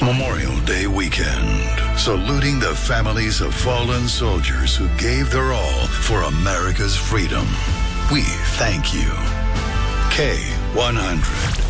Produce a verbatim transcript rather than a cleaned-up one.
Memorial Day weekend, saluting the families of fallen soldiers who gave their all for America's freedom. We thank you. K one hundred.